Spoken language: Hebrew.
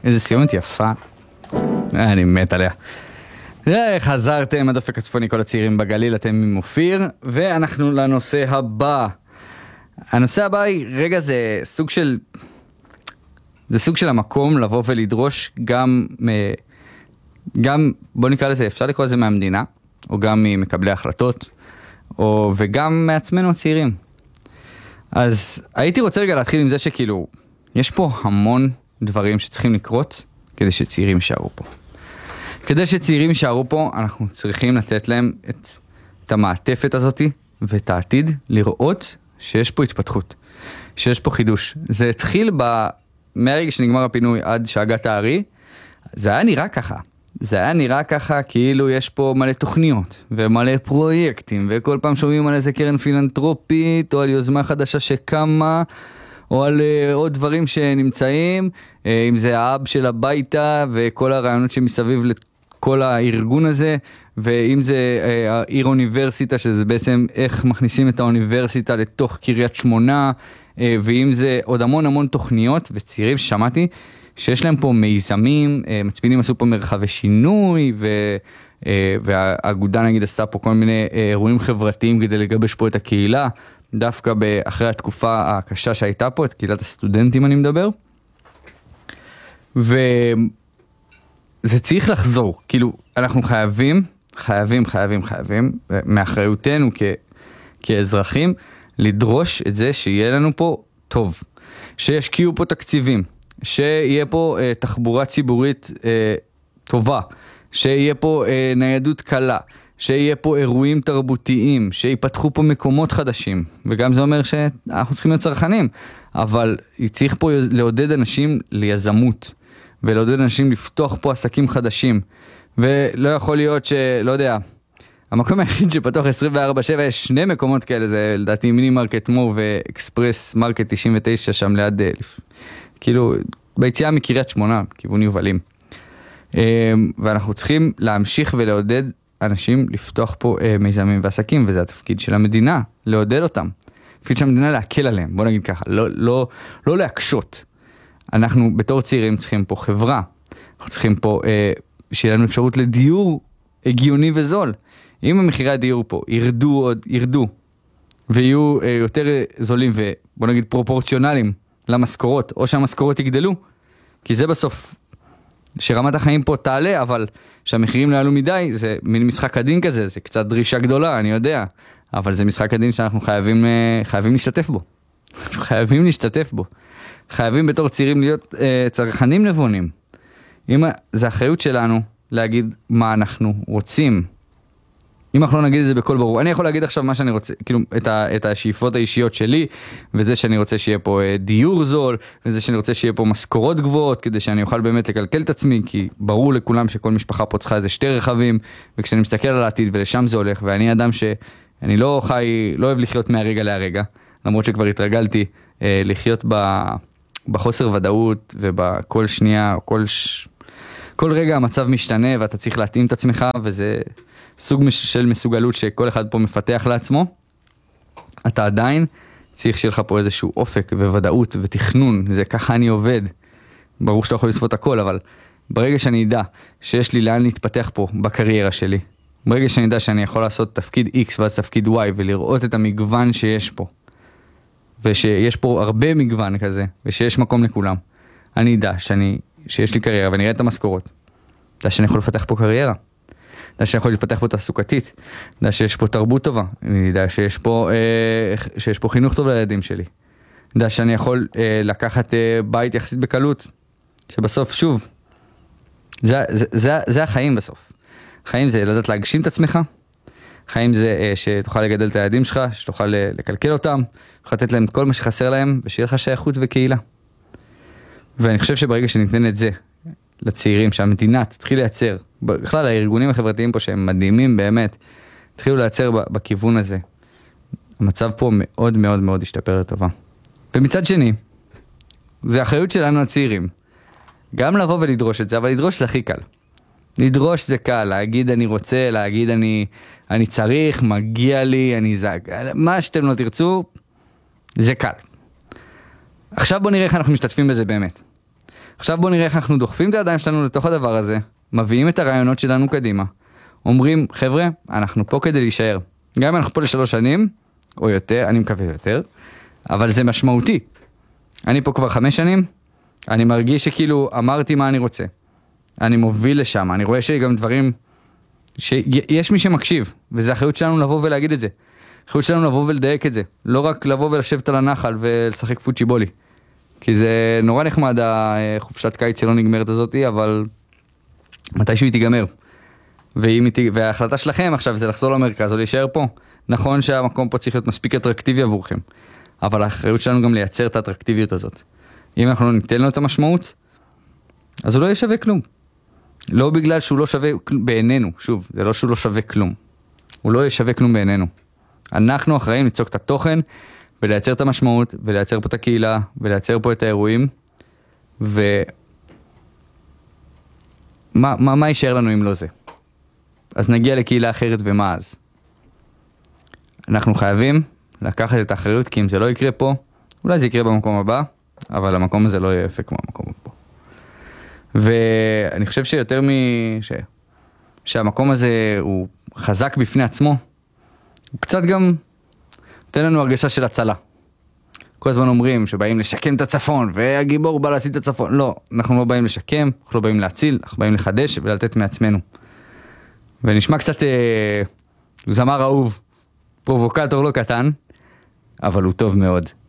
איזה סיומת יפה. אני מת עליה. חזרתם, הדופק הצפוני, כל הצעירים בגליל, אתם עם אופיר, ואנחנו לנושא הבא. הנושא הבא, רגע, זה סוג של המקום לבוא ולדרוש גם בוא נקרא לזה, אפשר לקרוא לזה מהמדינה, או גם ממקבלי החלטות, וגם מעצמנו הצעירים. אז הייתי רוצה רגע להתחיל עם זה שכאילו, יש פה המון דברים שצריכים לקרות כדי שצעירים יישארו פה. כדי שצעירים יישארו פה, אנחנו צריכים לתת להם את המעטפת הזאת ואת העתיד, לראות שיש פה התפתחות, שיש פה חידוש. זה התחיל מהרגע שנגמר הפינוי עד שהגעת הארי, זה היה נראה ככה. זה היה נראה ככה כאילו יש פה מלא תוכניות ומלא פרויקטים, וכל פעם שומעים על איזה קרן פילנטרופית או על יוזמה חדשה שקמה, או על עוד דברים שנמצאים, אם זה האב של הביתה וכל הרעיונות שמסביב לכל הארגון הזה, ואם זה העיר אוניברסיטה, שזה בעצם איך מכניסים את האוניברסיטה לתוך קריית שמונה, ואם זה עוד המון תוכניות וצעירים ששמעתי, שיש להם פה מיזמים, מצפינים עשו פה מרחבי שינוי, והאגודה נגיד עשתה פה כל מיני אירועים חברתיים כדי לגבש פה את הקהילה, דווקא אחרי התקופה הקשה שהייתה פה, את קהילת הסטודנטים אני מדבר. וזה צריך לחזור, כאילו אנחנו חייבים מאחריותנו כאזרחים, לדרוש את זה שיהיה לנו פה טוב, שישקיעו פה תקציבים, שיהיה פה תחבורה ציבורית טובה, שיהיה פה ניידות קלה, שיהיה פה אירועים תרבותיים, שיפתחו פה מקומות חדשים, וגם זה אומר שאנחנו צריכים להיות צרכנים, אבל צריך פה לעודד אנשים ליזמות, ולעודד אנשים לפתוח פה עסקים חדשים, ולא יכול להיות שלא יודע, המקום היחיד שפתוח 24/7, יש שני מקומות כאלה, זה לדעתי מיני מרקט מור ואקספרס מרקט 99 שם ליד, כאילו ביציאה מקריית שמונה, כיוון יובלים. ואנחנו צריכים להמשיך ולעודד אנשים לפתוח פה מיזמים ועסקים, וזה התפקיד של המדינה, לעודד אותם. התפקיד של המדינה להקל עליהם, בוא נגיד ככה, לא להקשות. אנחנו בתור צעירים צריכים פה חברה, אנחנו צריכים פה שיהיה לנו אפשרות לדיור הגיוני וזול. אם המחירי הדיור פה ירדו, ויהיו יותר זולים ובוא נגיד פרופורציונליים למשכורות, או שהמשכורות יגדלו, כי זה בסוף שרמת החיים פה תעלה, אבל שהמחירים לא יעלו מדי, זה מין משחק הדין כזה, זה קצת דרישה גדולה, אני יודע, אבל זה משחק הדין שאנחנו חייבים להשתתף בו. חייבים להשתתף בו. חייבים בתור צעירים להיות צרכנים נבונים. זה האחריות שלנו להגיד מה אנחנו רוצים. אם אנחנו לא נגיד את זה בכל ברור, אני יכול להגיד עכשיו מה שאני רוצה, כאילו את השאיפות האישיות שלי, וזה שאני רוצה שיהיה פה דיור זול, וזה שאני רוצה שיהיה פה משכורות גבוהות, כדי שאני אוכל באמת לקלקל את עצמי, כי ברור לכולם שכל משפחה פה צריכה איזה 2 רכבים, וכשאני מסתכל על העתיד ולשם זה הולך, ואני אדם שאני לא אוהב לחיות מהרגע להרגע, למרות שכבר התרגלתי לחיות בחוסר ודאות, ובכל שנייה, כל רגע המצב משתנה, ואתה צריך להתאים את עצמך, וזה סוג של מסוגלות שכל אחד פה מפתח לעצמו. אתה עדיין צריך שיהיה לך פה איזשהו אופק וודאות ותכנון, זה ככה אני עובד. ברור שאתה יכול לצפות הכל, אבל ברגע שאני אדע שיש לי לאן להתפתח פה בקריירה שלי, ברגע שאני אדע שאני יכול לעשות תפקיד X ואז תפקיד Y, ולראות את המגוון שיש פה, ושיש פה הרבה מגוון כזה, ושיש מקום לכולם, אני אדע שיש לי קריירה ואני אראה את המשכורות. אדע שאני יכול לפתח פה קריירה. אדע שאני יכול להתפתח פה תעסוקתית. אדע שיש פה תרבות טובה. אני יודע שיש פה חינוך טוב לילדים שלי. אדע שאני לקחת בית יחסית בקלות. שבסוף, שוב, זה החיים בסוף. חיים זה לדעת להגשים את עצמך. חיים זה שתוכל לגדל את הילדים שלך, שתוכל לקלקל אותם, תוכל לתת להם את כל מה שחסר להם, ושיהיה לך שייכות וקהילה. ואני חושב שברגע שניתן את זה לצעירים, שהמדינה תתחיל לייצר, בכלל הארגונים החברתיים פה שהם מדהימים באמת, תתחילו לייצר בכיוון הזה. המצב פה מאוד מאוד מאוד ישתפר לטובה. ומצד שני, זה האחריות שלנו הצעירים. גם לבוא ולדרוש את זה, אבל לדרוש זה הכי קל. לדרוש זה קל, להגיד אני רוצה, להגיד אני צריך, מגיע לי, מה שאתם לא תרצו, זה קל. עכשיו בוא נראה איך אנחנו משתתפים בזה באמת. עכשיו בוא נראה איך אנחנו דוחפים את הידיים שלנו לתוך הדבר הזה, מביאים את הרעיונות שלנו קדימה, אומרים, חבר'ה, אנחנו פה כדי להישאר. גם אם אנחנו פה ל3 שנים, או יותר, אני מקווה יותר, אבל זה משמעותי. אני פה כבר 5 שנים, אני מרגיש שכאילו אמרתי מה אני רוצה. אני מוביל לשם, אני רואה שגם דברים, שיש מי שמקשיב, וזה אחריות שלנו לבוא ולהגיד את זה. אחריות שלנו לבוא ולדייק את זה. לא רק לבוא ולשבת על הנחל ולשחק פוצ'יבולי. כי זה נורא נחמד, החופשת קיץ שלא נגמרת הזאת, אבל מתישהו היא תיגמר. וההחלטה שלכם עכשיו זה לחזור למרכז או להישאר פה. נכון שהמקום פה צריך להיות מספיק אטרקטיבי עבורכם, אבל האחריות שלנו גם לייצר את האטרקטיביות הזאת. אם אנחנו לא ניתן לו את המשמעות, אז הוא לא יהיה שווה כלום. לא בגלל שהוא לא שווה בעינינו, שוב, זה לא שהוא לא שווה כלום. הוא לא יהיה שווה כלום בעינינו. אנחנו אחראים ליצוק את התוכן, ולייצר את המשמעות, ולייצר פה את הקהילה, ולייצר פה את האירועים, מה יישאר לנו אם לא זה? אז נגיע לקהילה אחרת, ומה אז? אנחנו חייבים לקחת את האחריות, כי אם זה לא יקרה פה, אולי זה יקרה במקום הבא, אבל המקום הזה לא יהיה יפה כמו המקום פה. ואני חושב שיותר שהמקום הזה הוא חזק בפני עצמו, הוא קצת גם נותן לנו הרגשה של הצלה. כל הזמן אומרים שבאים לשקם את הצפון, והגיבור בא להציל את הצפון. לא, אנחנו לא באים לשקם, אנחנו לא באים להציל, אנחנו באים לחדש ולתת מעצמנו. ונשמע קצת זמר אהוב, פרובוקטור לא קטן, אבל הוא טוב מאוד.